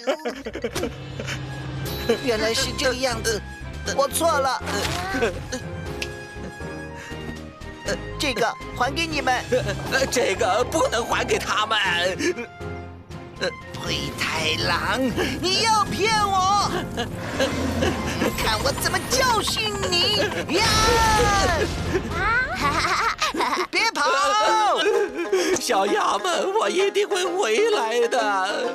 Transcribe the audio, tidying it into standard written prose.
原来是这个样子，我错了。这个还给你们。 这个不能还给他们。 灰太狼，你要骗我！看我怎么教训你！呀！别跑！ 小衙门，我一定会回来的。